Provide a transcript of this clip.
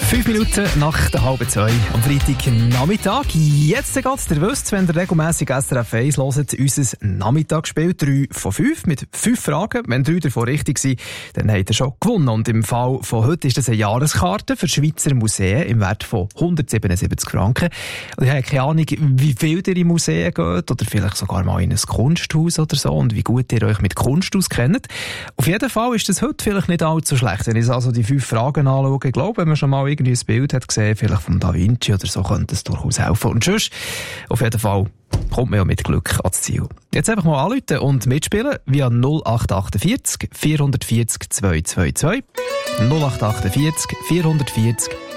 5 Minuten nach der 1:30 am Freitagnachmittag. Jetzt geht's, ihr wisst, wenn ihr regelmässig SRF 1 hört, unser Nachmittagsspiel 3 von 5 mit 5 Fragen. Wenn 3 davon richtig sind, dann habt ihr schon gewonnen. Und im Fall von heute ist das eine Jahreskarte für Schweizer Museen im Wert von 177 Franken. Und ich habe keine Ahnung, wie viel ihr in Museen geht oder vielleicht sogar mal in ein Kunsthaus oder so und wie gut ihr euch mit Kunst auskennt. Auf jeden Fall ist das heute vielleicht nicht allzu schlecht. Wenn ich also die 5 Fragen anschaue, ich glaube, wenn man schon mal irgendwie ein Bild hat gesehen, vielleicht von Da Vinci oder so, könnte es durchaus helfen. Und sonst, auf jeden Fall, kommt man ja mit Glück ans Ziel. Jetzt einfach mal anrufen und mitspielen via 0848 440 222 0848 440